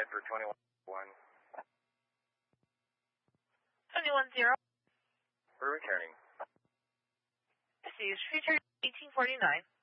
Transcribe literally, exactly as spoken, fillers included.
for twenty-one one. twenty-one zero. We're returning. This is Future eighteen forty-nine.